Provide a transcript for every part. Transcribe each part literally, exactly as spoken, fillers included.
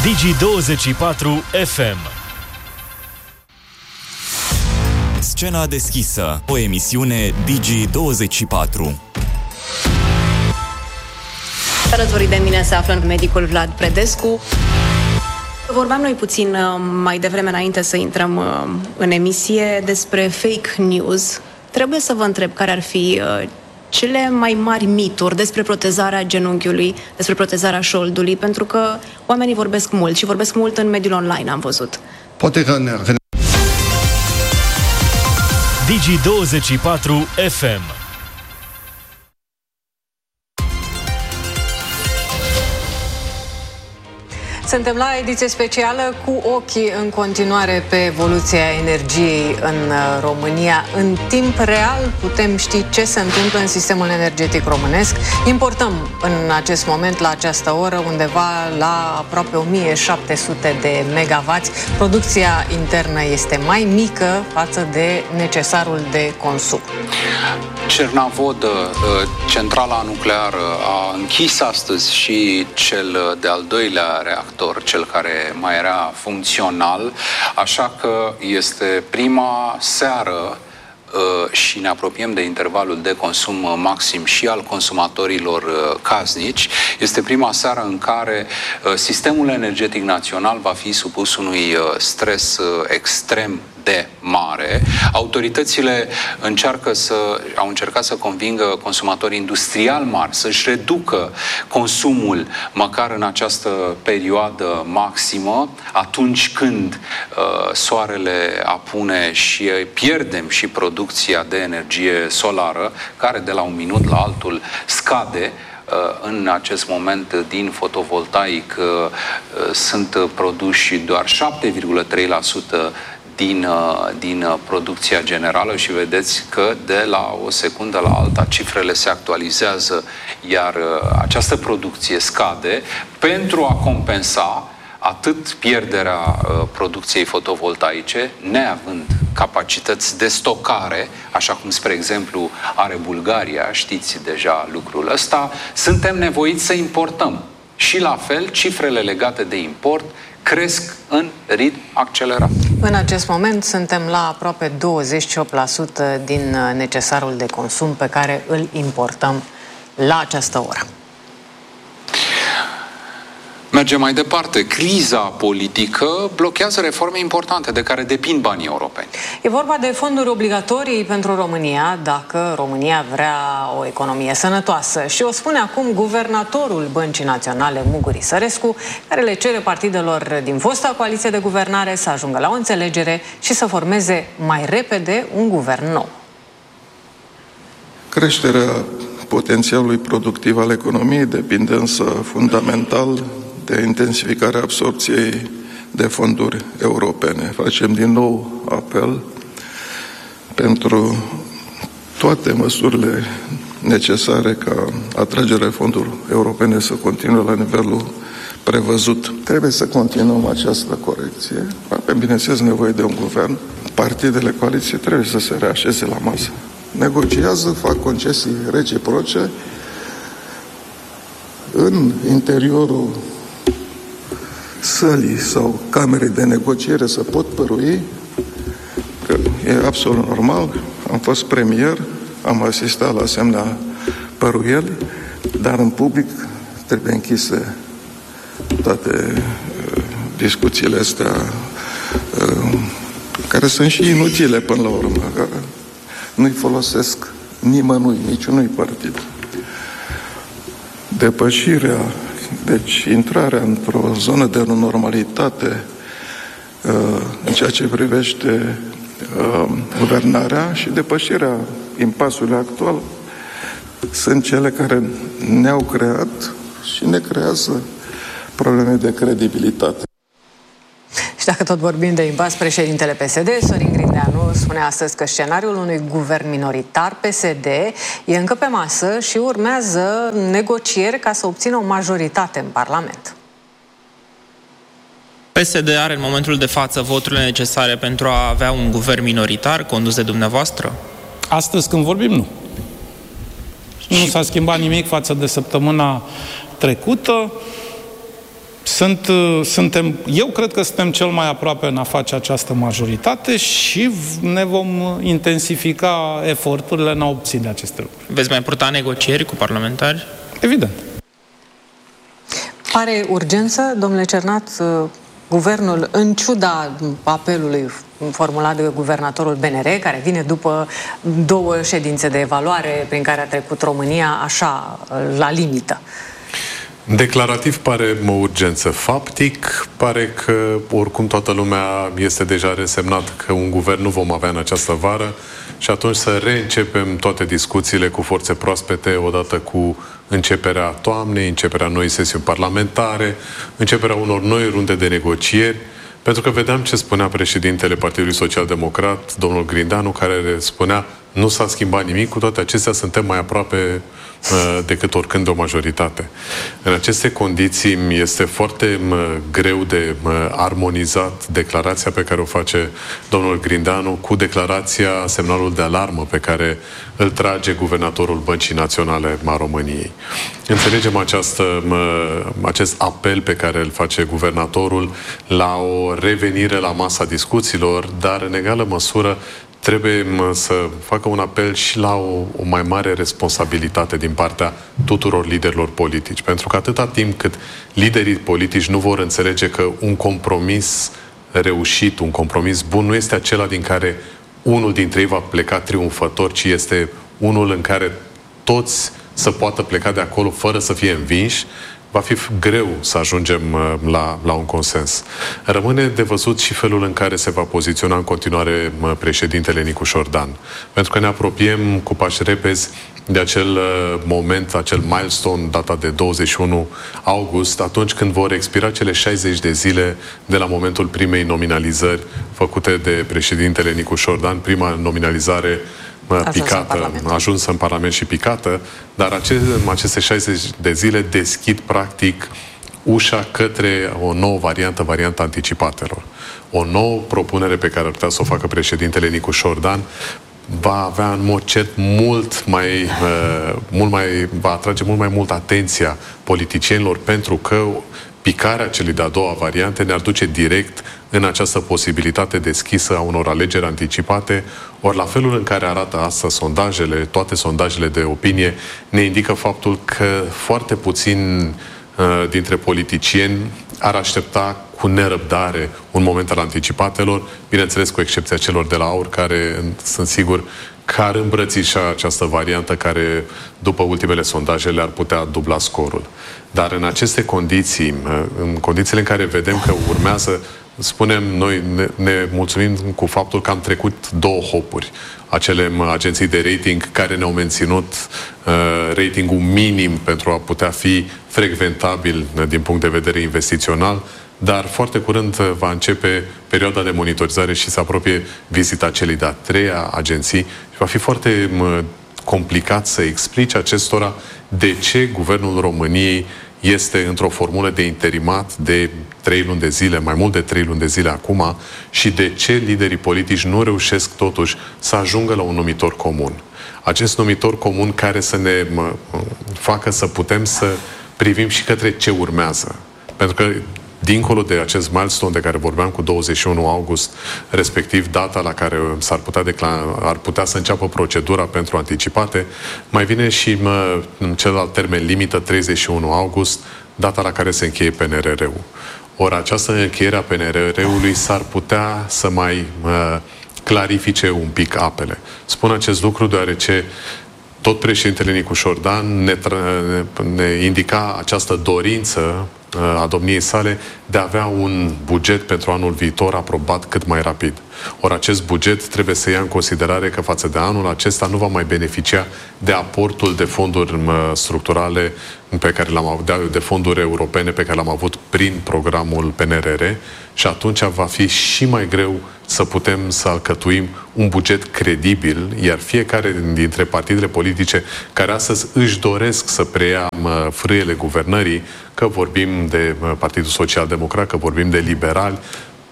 Digi douăzeci și patru F M. Scena deschisă, o emisiune Digi douăzeci și patru. Alături de mine se află medicul Vlad Predescu. Vorbeam noi puțin mai devreme, înainte să intrăm în emisie, despre fake news. Trebuie să vă întreb care ar fi cele mai mari mituri despre protezarea genunchiului, despre protezarea șoldului, pentru că oamenii vorbesc mult și vorbesc mult în mediul online, am văzut. Poate că... Digi douăzeci și patru F M. Suntem la ediție specială cu ochii în continuare pe evoluția energiei în România. În timp real putem ști ce se întâmplă în sistemul energetic românesc. Importăm în acest moment, la această oră, undeva la aproape o mie șapte sute de megawatts. Producția internă este mai mică față de necesarul de consum. Cernavodă, centrala nucleară, a închis astăzi și cel de-al doilea reactor, cel care mai era funcțional, așa că este prima seară și ne apropiem de intervalul de consum maxim și al consumatorilor casnici. Este prima seară în care sistemul energetic național va fi supus unui stres extrem de mare. Autoritățile încearcă să, au încercat să convingă consumatorii industriali mari să-și reducă consumul măcar în această perioadă maximă, atunci când uh, soarele apune și pierdem și producția de energie solară, care de la un minut la altul scade. În acest moment din fotovoltaic sunt produși doar șapte virgulă trei la sută din, din producția generală și vedeți că de la o secundă la alta cifrele se actualizează, iar această producție scade pentru a compensa atât pierderea uh, producției fotovoltaice, neavând capacități de stocare, așa cum, spre exemplu, are Bulgaria, știți deja lucrul ăsta, suntem nevoiți să importăm. Și la fel, cifrele legate de import cresc în ritm accelerat. În acest moment suntem la aproape douăzeci și opt la sută din necesarul de consum pe care îl importăm la această oră. Mergem mai departe. Criza politică blochează reforme importante de care depind banii europeni. E vorba de fonduri obligatorii pentru România, dacă România vrea o economie sănătoasă. Și o spune acum guvernatorul Băncii Naționale, Muguri Sărescu, care le cere partidelor din fosta coaliție de guvernare să ajungă la o înțelegere și să formeze mai repede un guvern nou. Creșterea potențialului productiv al economiei depinde însă fundamental de intensificarea absorpției de fonduri europene. Facem din nou apel pentru toate măsurile necesare ca atragerea fondurilor europene să continue la nivelul prevăzut. Trebuie să continuăm această corecție. Avem, bineînțeles, nevoie de un guvern. Partidele coaliției trebuie să se reașeze la masă. Negociază, fac concesii reciproce în interiorul sălii sau camerei de negociere să pot părui, că e absolut normal, am fost premier, am asistat la asemenea păruieli, dar în public trebuie închise toate uh, discuțiile astea uh, care sunt și inutile până la urmă, care nu-i folosesc nimănui, niciunui partid. Depășirea, deci intrarea într-o zonă de normalitate uh, în ceea ce privește uh, guvernarea și depășirea impasului actual sunt cele care ne-au creat și ne creează probleme de credibilitate. Și dacă tot vorbim de impas, președintele P S D, Sorin Grindeanu, spune astăzi că scenariul unui guvern minoritar P S D e încă pe masă și urmează negocieri ca să obțină o majoritate în Parlament. P S D are în momentul de față voturile necesare pentru a avea un guvern minoritar condus de dumneavoastră? Astăzi când vorbim, nu. Nu s-a schimbat nimic față de săptămâna trecută. Sunt, suntem, eu cred că suntem cel mai aproape în a face această majoritate și ne vom intensifica eforturile în a obține aceste lucruri. Veți mai purta negocieri cu parlamentari? Evident. Pare urgență, domnule Cernat, guvernul, în ciuda apelului formulat de guvernatorul B N R, care vine după două ședințe de evaluare prin care a trecut România, așa, la limită. Declarativ pare o urgență. Faptic, pare că oricum toată lumea este deja resemnat că un guvern nu vom avea în această vară și atunci să reîncepem toate discuțiile cu forțe proaspete odată cu începerea toamnei, începerea noii sesiuni parlamentare, începerea unor noi runde de negocieri, pentru că vedeam ce spunea președintele Partidului Social-Democrat, domnul Grindanu, care spunea nu s-a schimbat nimic, cu toate acestea suntem mai aproape uh, decât oricând de o majoritate. În aceste condiții este foarte uh, greu de uh, armonizat declarația pe care o face domnul Grindanu cu declarația, semnalul de alarmă pe care îl trage guvernatorul Băncii Naționale a României. Înțelegem această, uh, acest apel pe care îl face guvernatorul la o revenire la masa discuțiilor, dar în egală măsură trebuie să facă un apel și la o, o mai mare responsabilitate din partea tuturor liderilor politici. Pentru că atâta timp cât liderii politici nu vor înțelege că un compromis reușit, un compromis bun, nu este acela din care unul dintre ei va pleca triumfător, ci este unul în care toți să poată pleca de acolo fără să fie învinși, va fi greu să ajungem la, la un consens. Rămâne de văzut și felul în care se va poziționa în continuare președintele Nicu Șordan. Pentru că ne apropiem cu pași repezi de acel moment, acel milestone, data de douăzeci și unu august, atunci când vor expira cele șaizeci de zile de la momentul primei nominalizări făcute de președintele Nicu Șordan, prima nominalizare picată, ajunsă în Parlament și picată, dar aceste, aceste șaizeci de zile deschid practic ușa către o nouă variantă, varianta anticipatelor. O nouă propunere pe care ar putea să o facă președintele Nicu Șordan va avea în mod cert mult mai, uh, mult mai, va atrage mult mai mult atenția politicienilor, pentru că picarea celei de-a doua variante ne-ar duce direct în această posibilitate deschisă a unor alegeri anticipate, ori la felul în care arată astăzi sondajele, toate sondajele de opinie, ne indică faptul că foarte puțini uh, dintre politicieni ar aștepta cu nerăbdare un moment al anticipatelor, bineînțeles cu excepția celor de la AUR, care sunt sigur că ar îmbrățișa această variantă care, după ultimele sondaje, le-ar putea dubla scorul. Dar în aceste condiții, în condițiile în care vedem că urmează, spunem, noi ne, ne mulțumim cu faptul că am trecut două hopuri. Acele agenții de rating care ne-au menținut uh, ratingul minim pentru a putea fi frecventabil uh, din punct de vedere investițional, dar foarte curând uh, va începe perioada de monitorizare și se apropie vizita celei de-a treia agenții și va fi foarte uh, complicat să explice acestora de ce Guvernul României este într-o formulă de interimat de trei luni de zile, mai mult de trei luni de zile acum, și de ce liderii politici nu reușesc totuși să ajungă la un numitor comun. Acest numitor comun care să ne facă să putem să privim și către ce urmează. Pentru că dincolo de acest milestone de care vorbeam cu douăzeci și unu august, respectiv data la care s-ar putea declara, ar putea să înceapă procedura pentru anticipate, mai vine și mă, celălalt termen limită, treizeci și unu august, data la care se încheie P N R R-ul. Ori această încheiere a P N R R-ului s-ar putea să mai uh, clarifice un pic apele. Spun acest lucru deoarece tot președintele Nicu Șordan ne, ne, ne indica această dorință a domniei sale de a avea un buget pentru anul viitor aprobat cât mai rapid. Ori acest buget trebuie să ia în considerare că față de anul acesta nu va mai beneficia de aportul de fonduri structurale pe care l-am avut, de, de fonduri europene pe care l-am avut prin programul P N R R și atunci va fi și mai greu să putem să alcătuim un buget credibil, iar fiecare dintre partidele politice care astăzi își doresc să preia frâiele guvernării, că vorbim de Partidul Social Democrat, că vorbim de liberali,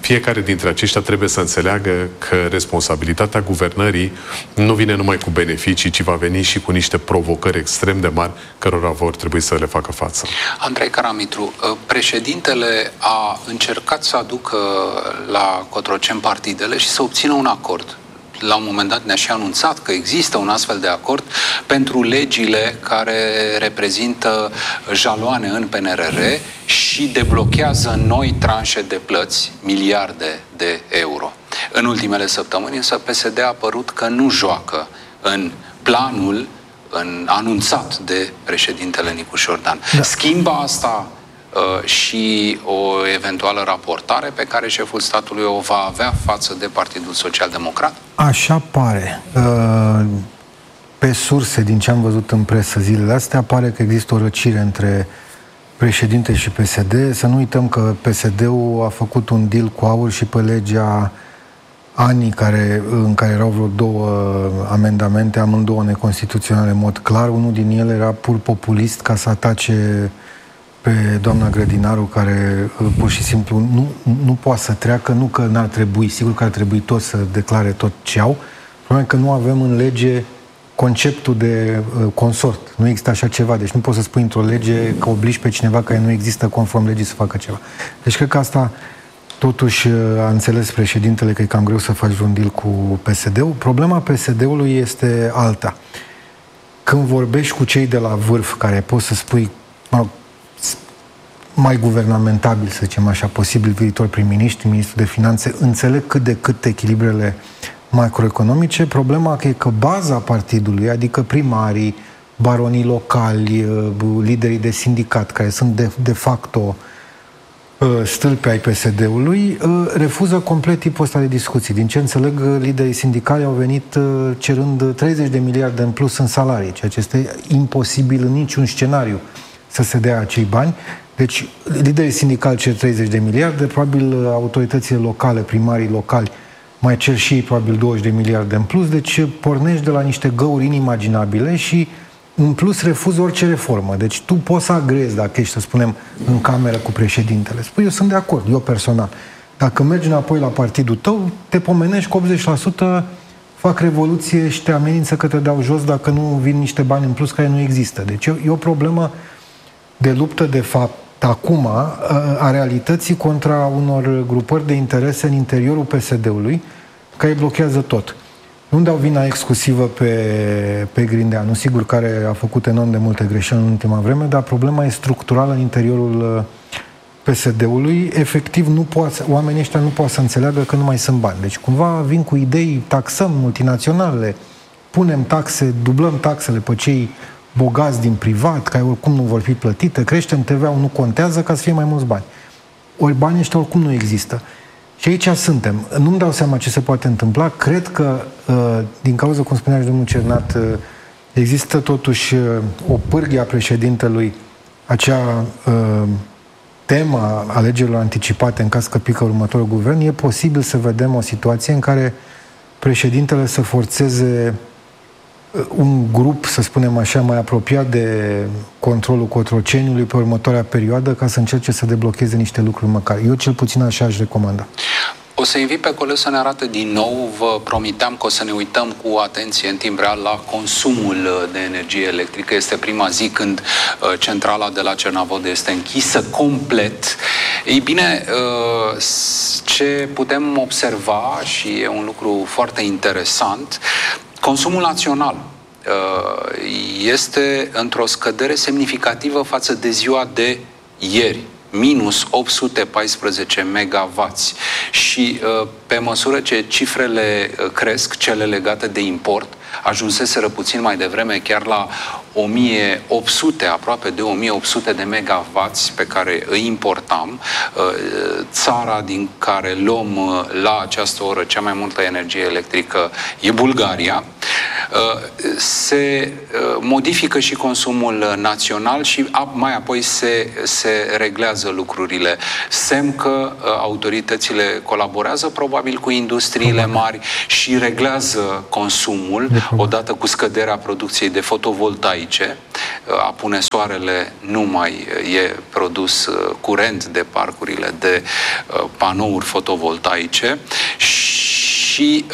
fiecare dintre aceștia trebuie să înțeleagă că responsabilitatea guvernării nu vine numai cu beneficii, ci va veni și cu niște provocări extrem de mari cărora vor trebui să le facă față. Andrei Caramitru, președintele a încercat să aducă la Cotroceni partidele și să obțină un acord. La un moment dat ne-a și anunțat că există un astfel de acord pentru legile care reprezintă jaloane în P N R R și deblochează noi tranșe de plăți, miliarde de euro. În ultimele săptămâni, însă, P S D a părut că nu joacă în planul în, anunțat de președintele Nicu Șordan. Da. Schimbă asta uh, și o eventuală raportare pe care șeful statului o va avea față de Partidul Social Democrat? Așa pare. Uh, pe surse, din ce am văzut în presă zilele astea, pare că există o răcire între președinte și P S D. Să nu uităm că P S D-ul a făcut un deal cu AUR și pe legea anii care, în care erau vreo două amendamente, amândouă neconstituționale în mod clar. Unul din ele era pur populist ca să atace pe doamna Grădinaru, care pur și simplu nu, nu poate să treacă, nu că n-ar trebui, sigur că ar trebui tot să declare tot ce au, problema că nu avem în lege conceptul de uh, consort. Nu există așa ceva, deci nu poți să spui într-o lege că obligi pe cineva care nu există conform legii să facă ceva. Deci cred că asta totuși a înțeles președintele că e cam greu să faci un deal cu P S D-ul. Problema P S D-ului este alta. Când vorbești cu cei de la vârf, care poți să spui mă, mai guvernamentabil, să zicem așa, posibil viitor prim-ministru, ministru de finanțe, înțeleg cât de cât echilibrele macroeconomice. Problema e că baza partidului, adică primarii, baronii locali, liderii de sindicat, care sunt de, de facto stâlpi ai P S D-ului, refuză complet tipul ăsta de discuții. Din ce înțeleg, liderii sindicali au venit cerând treizeci de miliarde în plus în salarii, ceea ce este imposibil în niciun scenariu să se dea acei bani. Deci, liderii sindicali cer treizeci de miliarde, probabil autoritățile locale, primarii locali, mai cer și ei probabil douăzeci de miliarde în plus, deci pornești de la niște găuri inimaginabile și în plus refuză orice reformă. Deci tu poți să agrezi dacă ești, să spunem, în cameră cu președintele. Spui, eu sunt de acord, eu personal. Dacă mergi înapoi la partidul tău, te pomenești că optzeci la sută fac revoluție și te amenință că te dau jos dacă nu vin niște bani în plus care nu există. Deci e o problemă de luptă, de fapt, acum, a realității contra unor grupări de interese în interiorul P S D-ului, care blochează tot. Nu dau vina exclusivă pe, pe Grindeanu, sigur, care a făcut enorm de multe greșeli în ultima vreme, dar problema e structurală în interiorul P S D-ului. Efectiv, nu poate, oamenii ăștia nu pot să înțeleagă că nu mai sunt bani. Deci, cumva, vin cu idei, taxăm multinaționale, punem taxe, dublăm taxele pe cei bogați din privat, care oricum nu vor fi plătite, creștem T V A-ul, nu contează ca să fie mai mulți bani. Ori banii ăștia oricum nu există. Și aici suntem. Nu-mi dau seama ce se poate întâmpla. Cred că, din cauza, cum spunea și domnul Cernat, există totuși o pârghie a președintelui, acea tema alegerilor anticipate în caz că pică următorul guvern. E posibil să vedem o situație în care președintele să forțeze un grup, să spunem așa, mai apropiat de controlul Cotroceniului pe următoarea perioadă ca să încerce să deblocheze niște lucruri măcar. Eu cel puțin așa aș recomanda. O să invit pe coleg să ne arate din nou. Vă promiteam că o să ne uităm cu atenție în timp real la consumul de energie electrică. Este prima zi când centrala de la Cernavodă este închisă complet. Ei bine, ce putem observa, și e un lucru foarte interesant, consumul național este într-o scădere semnificativă față de ziua de ieri, minus opt sute paisprezece megavați. Și pe măsură ce cifrele cresc, cele legate de import, ajunseseră puțin mai devreme chiar la o mie opt sute, aproape de o mie opt sute de megavați pe care îi importam. Țara din care luăm la această oră cea mai multă energie electrică e Bulgaria. se modifică și consumul național și mai apoi se, se reglează lucrurile. Semn că autoritățile colaborează probabil cu industriile mari și reglează consumul odată cu scăderea producției de fotovoltaice. A pune soarele nu mai e produs curent de parcurile de panouri fotovoltaice și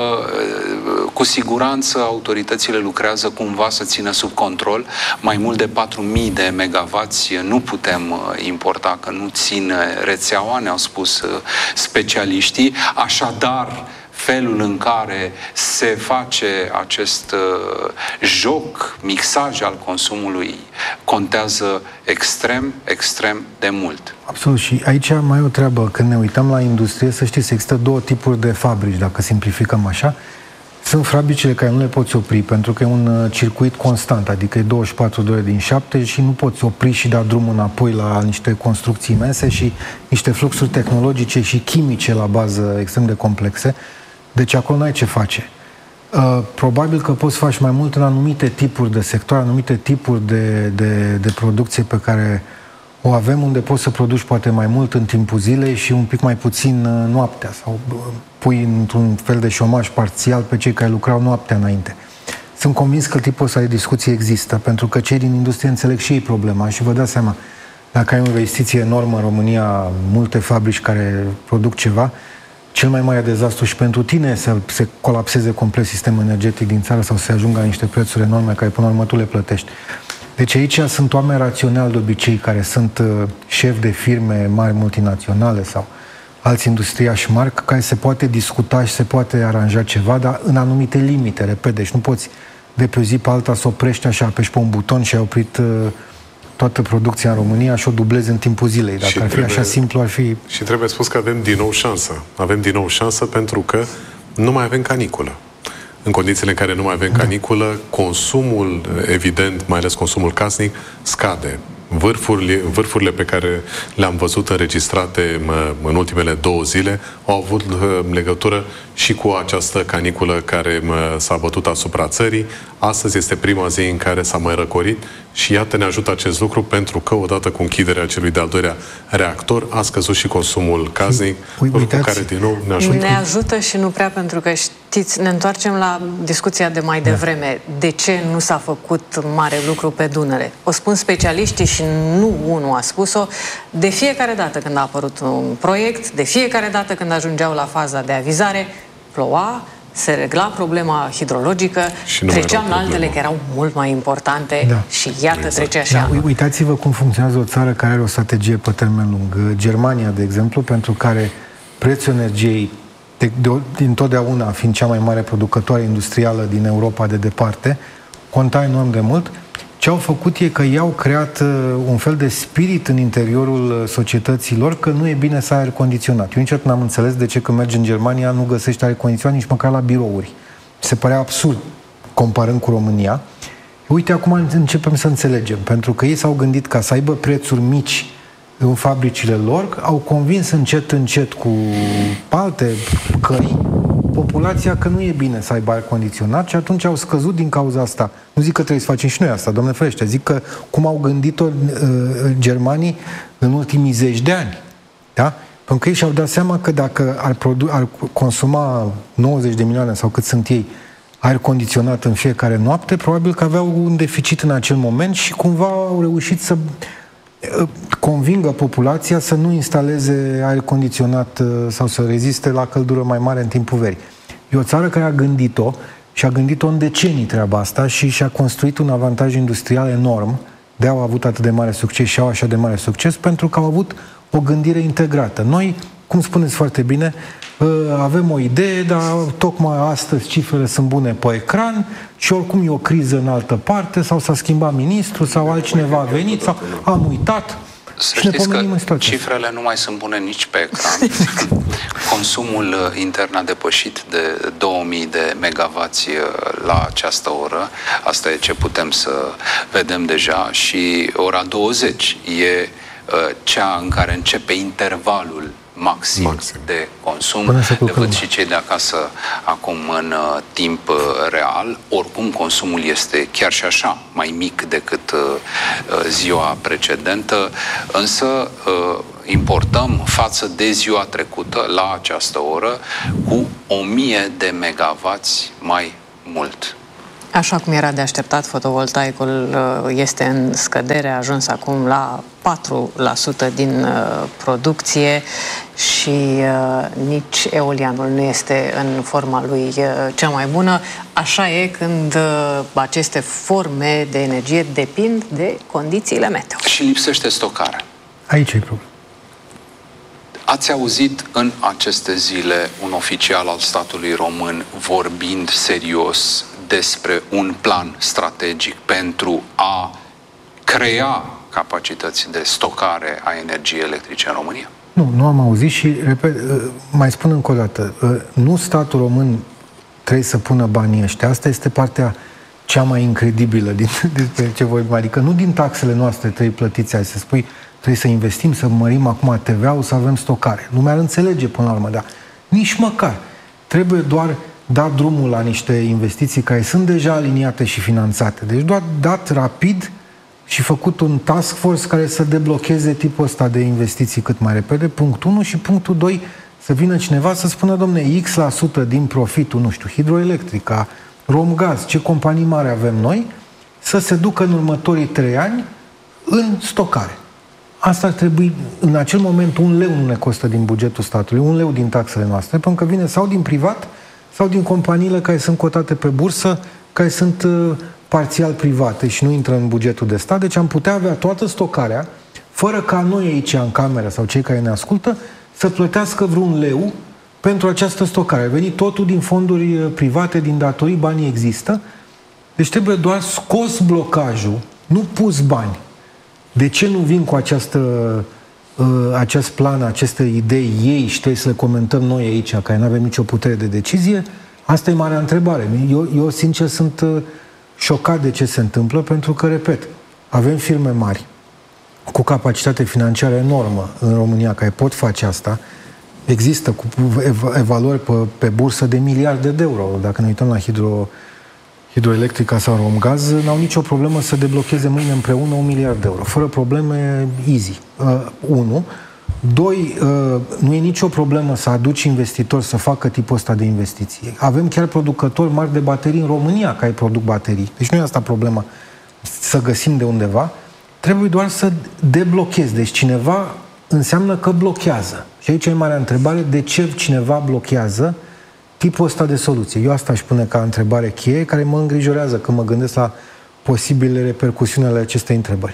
cu siguranță autoritățile lucrează cumva să țină sub control. Mai mult de patru mii de megavați nu putem importa, că nu țin rețeaua, ne-au spus specialiștii. Așadar, felul în care se face acest uh, joc, mixaj al consumului, contează extrem, extrem de mult. Absolut. Și aici mai e o treabă. Când ne uităm la industrie, să știți, există două tipuri de fabrici, dacă simplificăm așa. Sunt fabricile care nu le poți opri, pentru că e un circuit constant, adică e douăzeci și patru de ore din șapte și nu poți opri și da drumul înapoi la niște construcții imense și niște fluxuri tehnologice și chimice la bază extrem de complexe. Deci acolo n-ai ce face. Uh, probabil că poți face mai mult în anumite tipuri de sectoare, anumite tipuri de, de, de producție pe care o avem, unde poți să produci poate mai mult în timpul zilei și un pic mai puțin uh, noaptea, sau uh, pui într-un fel de șomaj parțial pe cei care lucrau noaptea înainte. Sunt convins că tipul ăsta de discuție există, pentru că cei din industrie înțeleg și ei problema și vă dați seama, dacă ai o investiție enormă în România, multe fabrici care produc ceva, cel mai mare dezastru și pentru tine să se colapseze complet sistemul energetic din țară sau să se ajungă la niște prețuri enorme care până la urmă tu le plătești. Deci aici sunt oameni raționali de obicei care sunt uh, șefi de firme mari multinaționale sau alți industriași mari care se poate discuta și se poate aranja ceva, dar în anumite limite, repede. Deci nu poți de pe o zi pe alta să oprești așa, apeși pe un buton și ai oprit uh, toată producția în România și o dublezi în timpul zilei. Dacă și ar fi trebuie, așa simplu, ar fi... Și trebuie spus că avem din nou șansă. Avem din nou șansă pentru că nu mai avem caniculă. În condițiile în care nu mai avem caniculă, consumul, evident, mai ales consumul casnic, scade. Vârfurile, vârfurile pe care le-am văzut înregistrate în ultimele două zile au avut legătură și cu această caniculă care s-a bătut asupra țării. Astăzi este prima zi în care s-a mai răcorit și iată ne ajută acest lucru pentru că odată cu închiderea celui de-al doilea reactor a scăzut și consumul casnic, lucru care din nou ne ajută. Ne ajută și nu prea, pentru că știți, ne întoarcem la discuția de mai devreme. De ce nu s-a făcut mare lucru pe Dunăre? O spun specialiștii și nu unul a spus-o. De fiecare dată când a apărut un proiect, de fiecare dată când ajungeau la faza de avizare, ploua, se regla problema hidrologică, treceam la altele care erau mult mai importante, da. Și iată exact. Trecea și da, anul. Uitați-vă cum funcționează o țară care are o strategie pe termen lung. Germania, de exemplu, pentru care prețul energiei, de, de, din totdeauna fiind cea mai mare producătoare industrială din Europa de departe, conta enorm de mult. Ce au făcut e că i-au creat uh, un fel de spirit în interiorul societăților că nu e bine să ai aer condiționat. Eu niciodată n-am înțeles de ce când mergi în Germania nu găsești aer condiționat nici măcar la birouri. Se părea absurd comparând cu România. Uite, acum începem să înțelegem, pentru că ei s-au gândit ca să aibă prețuri mici în fabricile lor, au convins încet, încet cu alte căi populația că nu e bine să aibă aer condiționat și atunci au scăzut din cauza asta. Nu zic că trebuie să facem și noi asta, Doamne ferește, zic că cum au gândit-o uh, germanii în ultimii zeci de ani. Da? Pentru că ei și-au dat seama că dacă ar, produ- ar consuma nouăzeci de milioane sau cât sunt ei aer condiționat în fiecare noapte, probabil că aveau un deficit în acel moment și cumva au reușit să convingă populația să nu instaleze aer condiționat sau să reziste la căldură mai mare în timpul verii. E o țară care a gândit-o și a gândit-o în decenii treaba asta și și-a construit un avantaj industrial enorm. De-aia au avut atât de mare succes și au așa de mare succes, pentru că au avut o gândire integrată. Noi, cum spuneți foarte bine, avem o idee, dar tocmai astăzi cifrele sunt bune pe ecran și oricum e o criză în altă parte sau s-a schimbat ministru sau altcineva a venit sau am uitat. Să știți că cifrele nu mai sunt bune nici pe ecran. Consumul intern a depășit de două mii de megavați la această oră. Asta e ce putem să vedem deja și ora douăzeci e cea în care începe intervalul maxim, maxim. de consum. Le văd și cei de acasă acum în uh, timp uh, real. Oricum, consumul este chiar și așa mai mic decât uh, ziua precedentă, însă uh, importăm față de ziua trecută, la această oră, cu o mie de megavați mai mult. Așa cum era de așteptat, fotovoltaicul este în scădere, a ajuns acum la patru la sută din producție și nici eolianul nu este în forma lui cea mai bună. Așa e când aceste forme de energie depind de condițiile meteo. Și lipsește stocarea. Aici e problema. Ați auzit în aceste zile un oficial al statului român vorbind serios despre un plan strategic pentru a crea capacități de stocare a energiei electrice în România? Nu, nu am auzit și, repet, mai spun încă o dată, nu statul român trebuie să pună banii ăștia. Asta este partea cea mai incredibilă din, despre ce vorbim. Adică nu din taxele noastre trebuie plătiți azi, să spui trebuie să investim, să mărim acum T V A-ul, să avem stocare. Lumea ar înțelege până la urmă, dar nici măcar. Trebuie doar dat drumul la niște investiții care sunt deja aliniate și finanțate. Deci doar dat rapid și făcut un task force care să deblocheze tipul ăsta de investiții cât mai repede, punctul unu, și punctul doi, să vină cineva să spună, domne, X la sută din profitul, nu știu, Hidroelectrica, Romgaz, ce companii mari avem noi, să se ducă în următorii trei ani în stocare. Asta ar trebui, în acel moment, un leu nu ne costă din bugetul statului, un leu din taxele noastre, pentru că vine sau din privat, sau din companiile care sunt cotate pe bursă, care sunt uh, parțial private și nu intră în bugetul de stat. Deci am putea avea toată stocarea, fără ca noi aici, în cameră, sau cei care ne ascultă, să plătească vreun leu pentru această stocare. A venit totul din fonduri private, din datorii, banii există. Deci trebuie doar scos blocajul, nu pus bani. De ce nu vin cu această, uh, acest plan, aceste idei ei și trebuie să le comentăm noi aici, care nu avem nicio putere de decizie? Asta e marea întrebare. Eu, eu sincer, sunt uh, șocat de ce se întâmplă, pentru că, repet, avem firme mari cu capacitate financiară enormă în România care pot face asta. Există cu evaluări pe, pe bursă de miliarde de euro. Dacă ne uităm la hidro, Hidroelectrica sau Romgaz, n-au nicio problemă să deblocheze mâine împreună un miliard de euro. Fără probleme, easy. Uh, unu. Doi, uh, nu e nicio problemă să aduci investitori să facă tipul ăsta de investiții. Avem chiar producători mari de baterii în România care produc baterii. Deci nu e asta problema să găsim de undeva. Trebuie doar să deblochezi. Deci cineva înseamnă că blochează. Și aici e marea întrebare, de ce cineva blochează tipul ăsta de soluție? Eu asta aș pune ca întrebare cheie, care mă îngrijorează când mă gândesc la posibile repercusiuni ale acestei întrebări.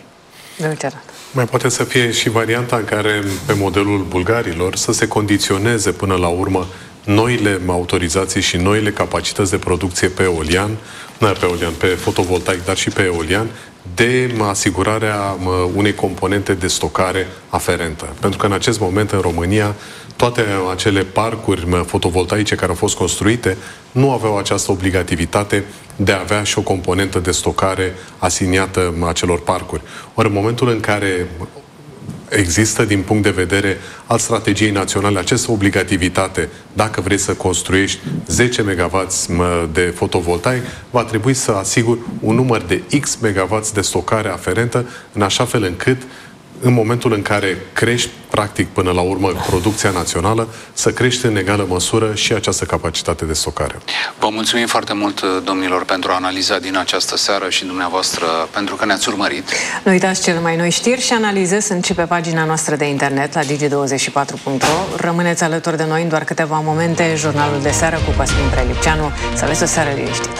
Mai poate să fie și varianta în care, pe modelul bulgarilor, să se condiționeze până la urmă noile autorizații și noile capacități de producție pe eolian, nu pe eolian, pe fotovoltaic, dar și pe eolian, de asigurarea unei componente de stocare aferentă. Pentru că în acest moment, în România, toate acele parcuri fotovoltaice care au fost construite nu aveau această obligativitate de a avea și o componentă de stocare asiniată acelor parcuri. Ori în momentul în care există, din punct de vedere al strategiei naționale, această obligativitate, dacă vrei să construiești zece megavați de fotovoltaic, va trebui să asiguri un număr de X megavați de stocare aferentă, în așa fel încât în momentul în care crești, practic, până la urmă, producția națională, să crești în egală măsură și această capacitate de stocare. Vă mulțumim foarte mult, domnilor, pentru analiza din această seară și dumneavoastră pentru că ne-ați urmărit. Nu uitați, cele mai noi știri și analize sunt și pe pagina noastră de internet la digi douăzeci și patru punct ro. Rămâneți alături de noi în doar câteva momente. Jurnalul de seară cu Cosmin Prelipceanu. Să aveți o seară liniștită.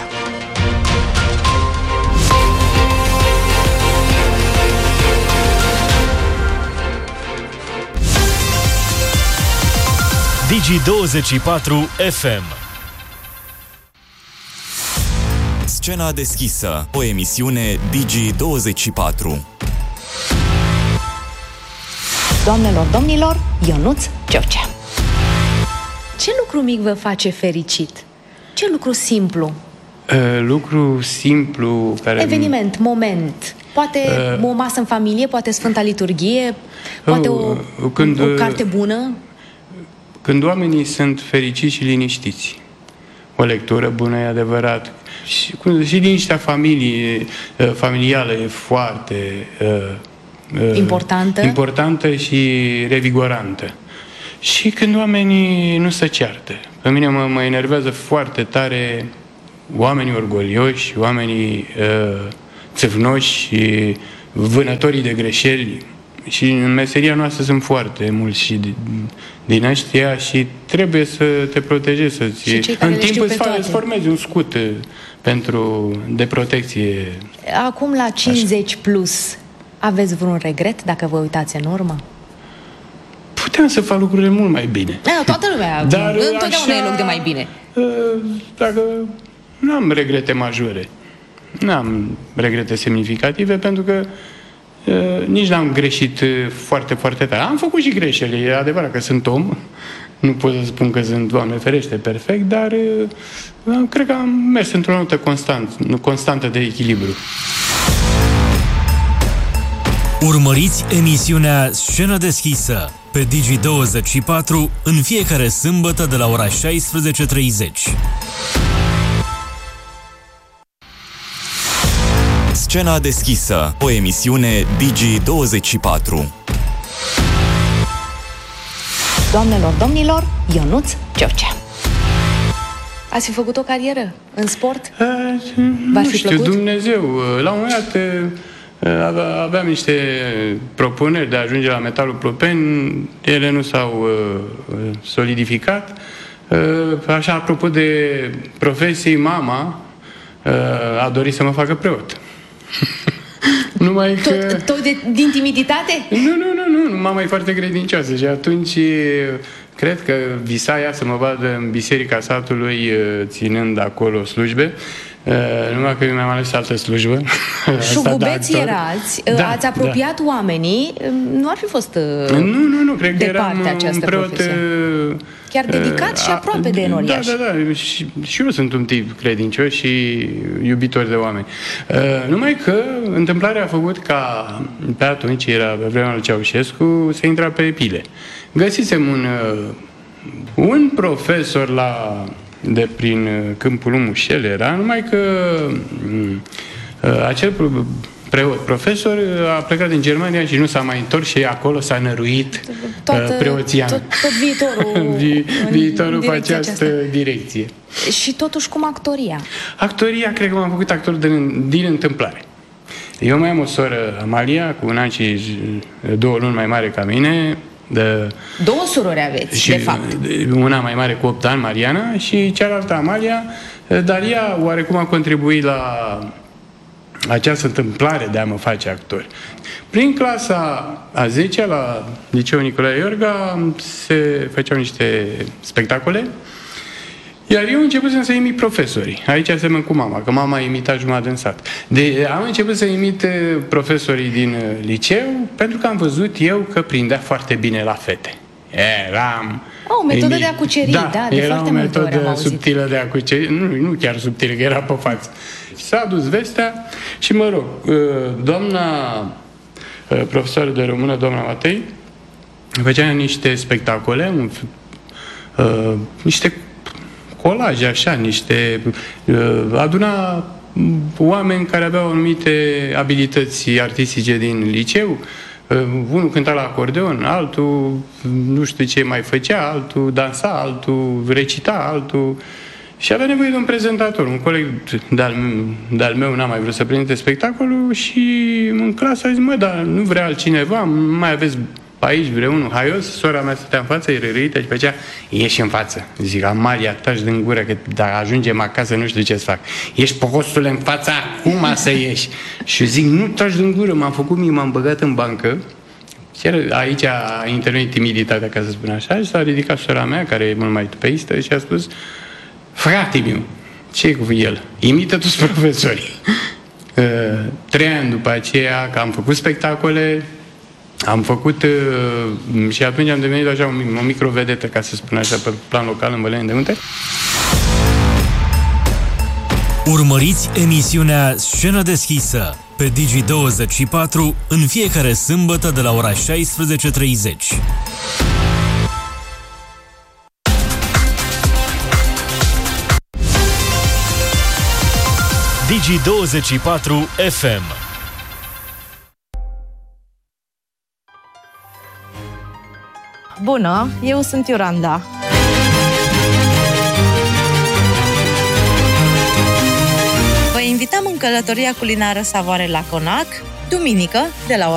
Digi douăzeci și patru F M. Scena deschisă, o emisiune Digi douăzeci și patru. Doamnelor, domnilor, Ionuț George. Ce lucru mic vă face fericit? Ce lucru simplu? Uh, lucru simplu care... Eveniment, moment. Poate uh, o masă în familie, poate Sfânta Liturghie, poate o, când, o carte bună. când oamenii sunt fericiți și liniștiți. O lectură bună, e adevărat. Și, și liniștea familie, familială e foarte uh, importantă. importantă și revigorantă. Și când oamenii nu se ceartă. Pe mine mă, mă enervează foarte tare oamenii orgolioși, oamenii uh, țâvnoși și vânătorii de greșeli. Și în meseria noastră sunt foarte mulți și din ăștia și trebuie să te protejezi, să-ți... În timp îți, fa- îți formezi un scut pentru, de protecție. Acum la cincizeci așa. Plus, aveți vreun regret dacă vă uitați în urmă? Puteam să fac lucrurile mult mai bine. Da, toată lumea, dar întotdeauna așa, e loc de mai bine. Dacă n-am regrete majore, n-am regrete semnificative, pentru că Uh, nici n-am greșit uh, foarte, foarte tare. Am făcut și greșeli, e adevărat că sunt om, nu pot să spun că sunt, Doamne ferește, perfect, dar uh, cred că am mers într-o notă constant, constantă de echilibru. Urmăriți emisiunea Scenă deschisă pe Digi douăzeci și patru în fiecare sâmbătă de la ora șaisprezece treizeci. Scena deschisă, o emisiune Digi douăzeci și patru. Doamnelor, domnilor, Ionuț George. Ați fi făcut o carieră în sport? Nu știu, Dumnezeu. La un moment dat aveam niște propuneri de a ajunge la Metalul Plopeni, ele nu s-au solidificat. Așa, apropo de profesii, mama a dorit să mă facă preot. Numai că... Tot, tot de, din timiditate? Nu, nu, nu, nu, mama e foarte credincioasă și atunci cred că visa ea să mă vadă în biserica satului ținând acolo slujbe. Uh, numai că mi-am ales altă slujbă. Șugubeți erați, da, ați apropiat da. oamenii, nu ar fi fost Nu, nu, nu, cred că eram un preot profesie. Chiar dedicat uh, și aproape a, de enoriaș. Da, da, da, și, și eu sunt un tip credincios și iubitor de oameni. Uh, numai că întâmplarea a făcut ca, pe atunci, era pe vremea lui Ceaușescu, să intra pe pile. Găsisem un, uh, un profesor la... de prin Câmpul Mușel era, numai că uh, acel preot, profesor a plecat din Germania și nu s-a mai întors și acolo s-a năruit Toată, uh, preoția. Tot, tot viitorul Vi, Viitorul pe această aceasta. direcție. Și totuși cum actoria? Actoria, cred că m-am făcut actor din, din întâmplare. Eu mai am o soră, Amalia, cu un an și două luni mai mare ca mine. De, Două surori aveți, și de fapt. Una mai mare cu opt ani, Mariana, și cealaltă, Amalia, dar ea oarecum a contribuit la această întâmplare de a mă face actor. Prin clasa a zecea, la Liceul Nicolae Iorga, se făceau niște spectacole, iar eu începusem să imit profesorii. Aici semăn cu mama, că mama imita jumătate în sat. De, am început să imit profesorii din liceu, pentru că am văzut eu că prindea foarte bine la fete. Eram... Oh, o metodă imi... de a cuceri, da, da, de era foarte o metodă subtilă de a cuceri, nu, nu chiar subtilă, că era pe față. S-a dus vestea și, mă rog, doamna profesoară de română, doamna Matei, făcea niște spectacole, un, uh, niște colaje, așa, niște... Uh, aduna oameni care aveau anumite abilități artistice din liceu. Uh, unul cânta la acordeon, altul nu știu ce mai făcea, altul dansa, altul recita, altul... Și avea nevoie de un prezentator. Un coleg de-al, de-al meu n-a mai vrut să prezinte spectacolul și în clasă a zis, mă, dar nu vrea altcineva, mai aveți aici vreunul haios? Sora mea stătea în față, e rârită și pe aceea, ieși în față. Zic, Amalia, taci din gură, că dacă ajungem acasă nu știu ce să fac. Ești postule în fața, acum să ieși. Și zic, nu taci din gură, m-am făcut mie, m-am băgat în bancă. Chiar aici a intervenit timiditatea, ca să spun așa, și s-a ridicat sora mea, care e mult mai tupeistă, și a spus, frate meu, ce cu el? Imită toți profesorii. Uh, trei ani după aceea, că am făcut spectacole, am făcut uh, și atunci am devenit așa o, o microvedetă, ca să spun așa, pe plan local în Băleni de Munte. Urmăriți emisiunea Scenă deschisă pe Digi douăzeci și patru în fiecare sâmbătă de la ora șaisprezece treizeci. Digi douăzeci și patru F M. Bună, eu sunt Iolanda. Vă invităm în călătoria culinară Savoare Laconac, duminică, de la